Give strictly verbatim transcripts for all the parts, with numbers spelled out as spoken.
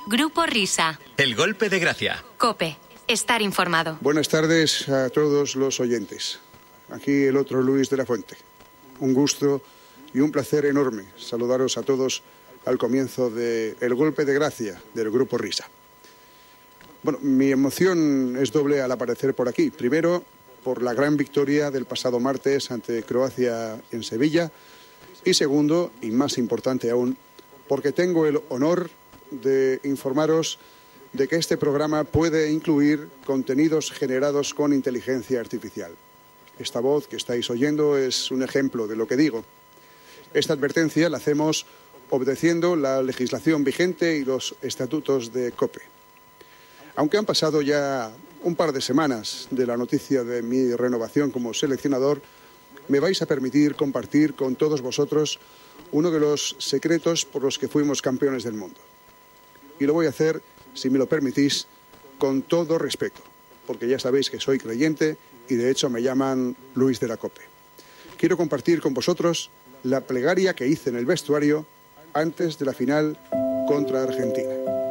Grupo Risa. El golpe de gracia. COPE. Estar informado. Buenas tardes a todos los oyentes. Aquí el otro Luis de la Fuente. Un gusto y un placer enorme saludaros a todos al comienzo de El golpe de gracia del Grupo Risa. Bueno, mi emoción es doble al aparecer por aquí. Primero, por la gran victoria del pasado martes ante Croacia en Sevilla. Y segundo, y más importante aún, porque tengo el honor de informaros de que este programa puede incluir contenidos generados con inteligencia artificial. Esta voz que estáis oyendo es un ejemplo de lo que digo. Esta advertencia la hacemos obedeciendo la legislación vigente y los estatutos de COPE. Aunque han pasado ya un par de semanas de la noticia de mi renovación como seleccionador, me vais a permitir compartir con todos vosotros uno de los secretos por los que fuimos campeones del mundo. Y lo voy a hacer, si me lo permitís, con todo respeto, porque ya sabéis que soy creyente y de hecho me llaman Luis de la Cope. Quiero compartir con vosotros la plegaria que hice en el vestuario antes de la final contra Argentina.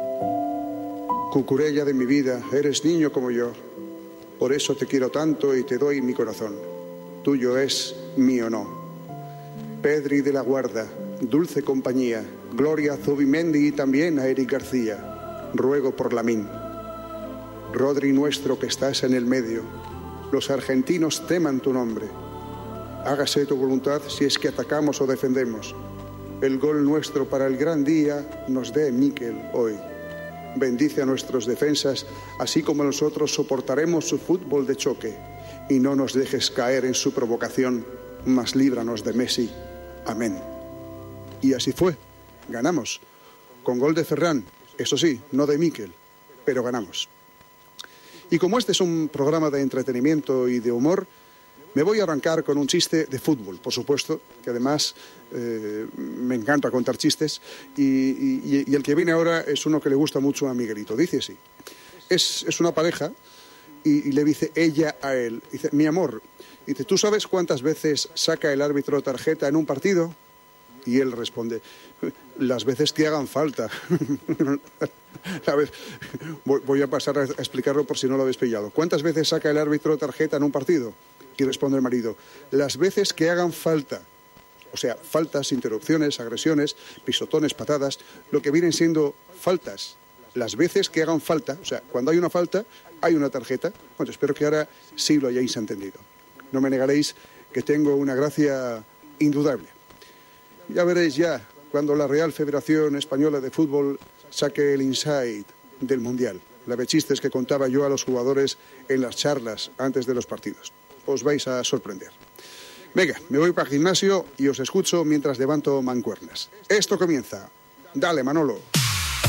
Cucurella de mi vida, eres niño como yo, por eso te quiero tanto y te doy mi corazón. Tuyo es, mío no. Pedri de la Guarda, dulce compañía, Gloria Zubimendi y también a Eric García, ruego por Lamín. Rodri nuestro que estás en el medio, los argentinos teman tu nombre. Hágase tu voluntad si es que atacamos o defendemos. El gol nuestro para el gran día nos dé Mikel hoy. Bendice a nuestros defensas, así como nosotros soportaremos su fútbol de choque. Y no nos dejes caer en su provocación, mas líbranos de Messi. Amén. Y así fue. Ganamos. Con gol de Ferran, eso sí, no de Mikel, pero ganamos. Y como este es un programa de entretenimiento y de humor, me voy a arrancar con un chiste de fútbol, por supuesto, que además eh, me encanta contar chistes, y, y, y el que viene ahora es uno que le gusta mucho a Miguelito. Dice así, es, es una pareja y, y le dice ella a él, dice, mi amor, dice, ¿tú sabes cuántas veces saca el árbitro tarjeta en un partido? Y él responde, las veces que hagan falta. A ver, voy a pasar a explicarlo por si no lo habéis pillado. ¿Cuántas veces saca el árbitro tarjeta en un partido? Y responde el marido, las veces que hagan falta. O sea, faltas, interrupciones, agresiones, pisotones, patadas, lo que vienen siendo faltas. Las veces que hagan falta, o sea, cuando hay una falta, hay una tarjeta. Bueno, espero que ahora sí lo hayáis entendido. No me negaréis que tengo una gracia indudable. Ya veréis ya cuando la Real Federación Española de Fútbol saque el insight del Mundial. La de chistes que contaba yo a los jugadores en las charlas antes de los partidos. Os vais a sorprender. Venga, me voy para el gimnasio y os escucho mientras levanto mancuernas. Esto comienza. Dale, Manolo.